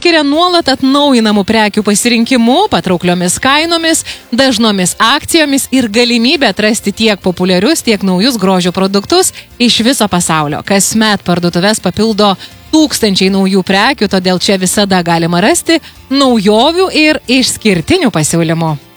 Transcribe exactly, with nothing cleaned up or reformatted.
išsiskiria nuolat atnaujinamų prekių pasirinkimu, patraukliomis kainomis, dažnomis akcijomis ir galimybė atrasti tiek populiarius, tiek naujus grožio produktus iš viso pasaulio. Kasmet parduotuves papildo tūkstančiai naujų prekių, todėl čia visada galima rasti naujovių ir išskirtinių pasiūlymų.